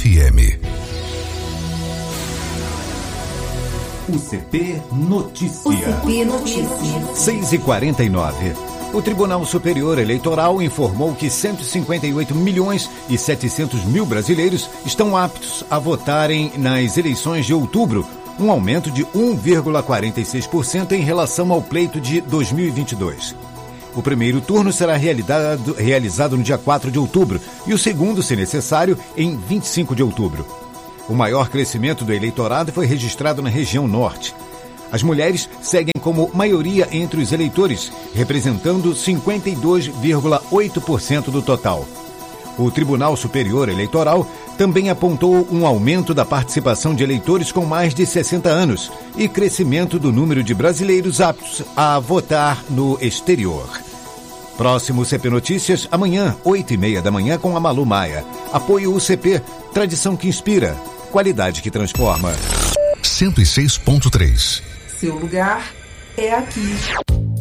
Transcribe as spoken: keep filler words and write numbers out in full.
F M. O C P Notícia. O C P Notícia. seis e quarenta e nove. O Tribunal Superior Eleitoral informou que cento e cinquenta e oito milhões e setecentos mil brasileiros estão aptos a votarem nas eleições de outubro, um aumento de um vírgula quarenta e seis por cento em relação ao pleito de dois mil e vinte e dois. O primeiro turno será realizado, realizado no dia quatro de outubro e o segundo, se necessário, em vinte e cinco de outubro. O maior crescimento do eleitorado foi registrado na região norte. As mulheres seguem como maioria entre os eleitores, representando cinquenta e dois vírgula oito por cento do total. O Tribunal Superior Eleitoral também apontou um aumento da participação de eleitores com mais de sessenta anos e crescimento do número de brasileiros aptos a votar no exterior. Próximo C P Notícias, amanhã, oito e meia da manhã, com a Malu Maia. Apoio U C P, tradição que inspira, qualidade que transforma. cento e seis ponto três. Seu lugar é aqui.